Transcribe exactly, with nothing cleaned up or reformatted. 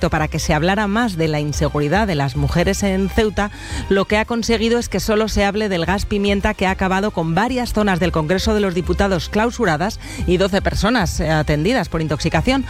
proyecto para que se hablara más de la inseguridad de las mujeres en Ceuta, lo que ha conseguido es que solo se hable del gas pimienta, que ha acabado con varias zonas del Congreso de los Diputados clausuradas y doce personas atendidas por intoxicación.